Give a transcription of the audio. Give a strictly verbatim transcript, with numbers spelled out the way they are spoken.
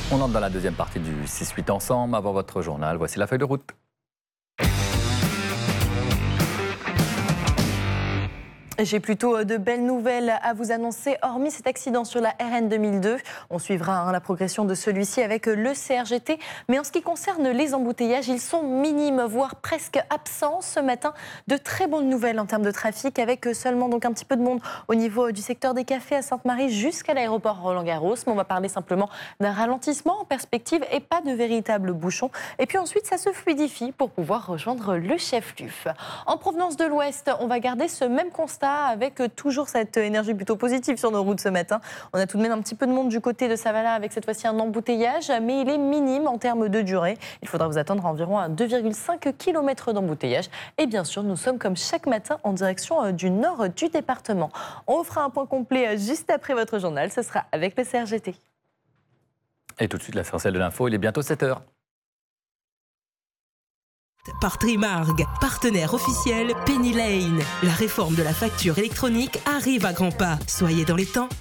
On entre dans la deuxième partie du six huit ensemble. Avant votre journal, voici la feuille de route. J'ai plutôt de belles nouvelles à vous annoncer, hormis cet accident sur la R N deux mille deux. On suivra hein, la progression de celui-ci avec le C R G T. Mais en ce qui concerne les embouteillages, ils sont minimes, voire presque absents ce matin. De très bonnes nouvelles en termes de trafic, avec seulement donc un petit peu de monde au niveau du secteur des cafés à Sainte-Marie jusqu'à l'aéroport Roland-Garros. Mais on va parler simplement d'un ralentissement en perspective et pas de véritable bouchon. Et puis ensuite, ça se fluidifie pour pouvoir rejoindre le chef-lieu. En provenance de l'Ouest, on va garder ce même constat avec toujours cette énergie plutôt positive sur nos routes ce matin. On a tout de même un petit peu de monde du côté de Savala avec cette fois-ci un embouteillage, mais il est minime en termes de durée. Il faudra vous attendre à environ deux virgule cinq kilomètres d'embouteillage. Et bien sûr, nous sommes comme chaque matin en direction du nord du département. On vous fera un point complet juste après votre journal. Ce sera avec le C R G T. Et tout de suite, l'essentiel de l'info, il est bientôt sept heures. Par Trimarg, partenaire officiel Penny Lane. La réforme de la facture électronique arrive à grands pas. Soyez dans les temps.